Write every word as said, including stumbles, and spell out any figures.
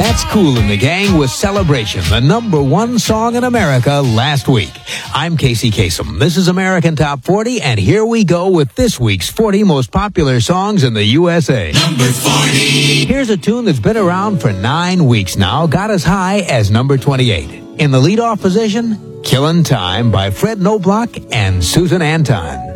That's Kool and the Gang with Celebration, the number one song in America last week. I'm Casey Kasem. This is American Top forty, and here we go with this week's forty most popular songs in the U S A. Number forty. Here's a tune that's been around for nine weeks now, got as high as number twenty-eight. In the leadoff position, Killin' Time by Fred Noblock and Susan Anton.